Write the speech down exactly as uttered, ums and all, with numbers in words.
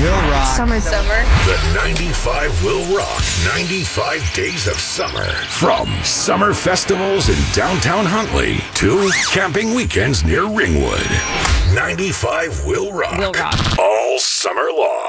Will rock. Summer. Summer. The ninety-five will rock. ninety-five days of summer. From summer festivals in downtown Huntley to camping weekends near Ringwood. ninety-five will rock. Will rock. All summer long.